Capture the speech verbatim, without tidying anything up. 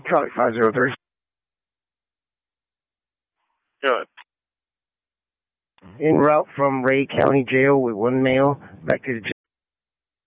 Charlie five zero three. Good. En route from Ray County Jail with one male back to the